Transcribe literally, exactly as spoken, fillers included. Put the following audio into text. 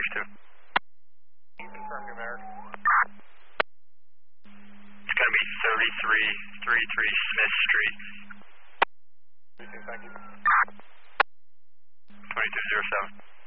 six two. Confirm numeric. It's going to be thirty-three thirty-three Smith Street. Thank you. twenty-two zero seven.